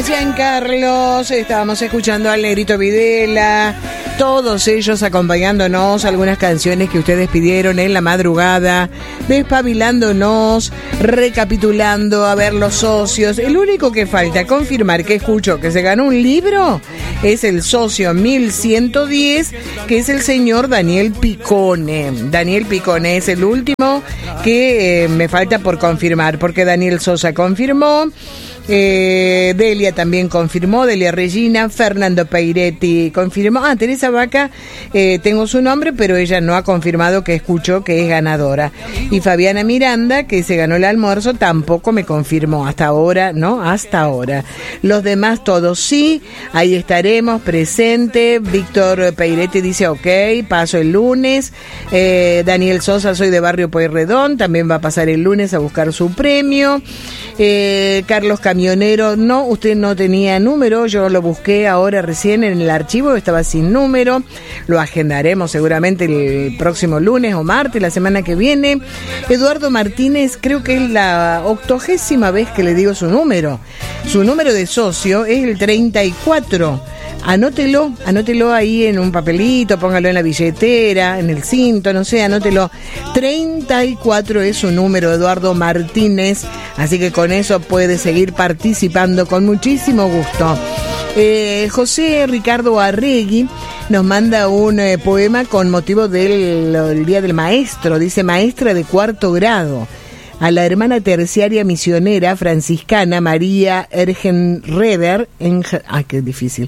Giancarlos, estábamos escuchando al Negrito Videla, todos ellos acompañándonos, algunas canciones que ustedes pidieron en la madrugada, despabilándonos, recapitulando, a ver los socios. El único que falta confirmar que escuchó que se ganó un libro es el socio 1110, que es el señor Daniel Picone. Daniel Picone es el último que me falta por confirmar, porque Daniel Sosa confirmó. Delia también confirmó, Delia Regina, Fernando Peiretti confirmó, Teresa Vaca, tengo su nombre, pero ella no ha confirmado que escuchó que es ganadora. Y Fabiana Miranda, que se ganó el almuerzo, tampoco me confirmó hasta ahora, ¿no? Hasta ahora. Los demás todos sí, ahí estaremos presente. Víctor Peiretti dice ok, paso el lunes. Daniel Sosa, soy de Barrio Pueyrredón, también va a pasar el lunes a buscar su premio. Carlos Camionero, no, usted no tenía número, yo lo busqué ahora recién en el archivo, estaba sin número, lo agendaremos seguramente el próximo lunes o martes, la semana que viene. Eduardo Martínez, creo que es la 80ª vez que le digo su número de socio es el 34. Anótelo ahí en un papelito, póngalo en la billetera, en el cinto, no sé, anótelo. 34 es su número, Eduardo Martínez, así que con eso puede seguir participando con muchísimo gusto. José Ricardo Arregui nos manda un poema con motivo del Día del Maestro, dice: maestra de 4º grado. A la hermana terciaria misionera franciscana María Ergenreder, qué difícil.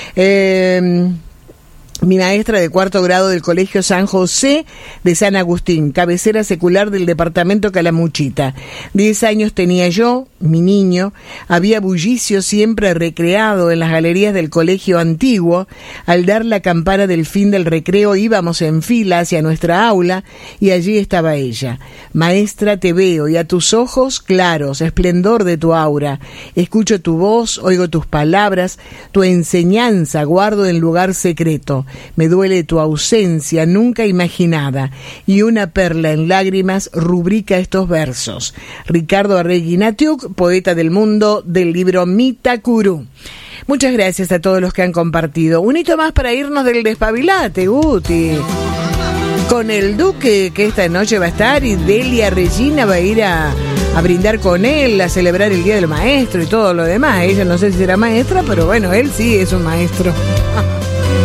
Mi maestra de 4º grado del Colegio San José de San Agustín, cabecera secular del departamento Calamuchita. 10 años tenía yo, mi niño, había bullicio siempre recreado en las galerías del colegio antiguo. Al dar la campana del fin del recreo íbamos en fila hacia nuestra aula y allí estaba ella. Maestra, te veo y a tus ojos claros, esplendor de tu aura. Escucho tu voz, oigo tus palabras, tu enseñanza guardo en lugar secreto. Me duele tu ausencia nunca imaginada, y una perla en lágrimas rubrica estos versos. Ricardo Arregui Natiuk, poeta del mundo, del libro Mitakuru. Muchas gracias a todos los que han compartido. Un hito más para irnos del despabilate, Guti. Con el Duque, que esta noche va a estar, y Delia Regina va a ir a brindar con él, a celebrar el Día del Maestro y todo lo demás. Ella no sé si será maestra, pero bueno, él sí es un maestro.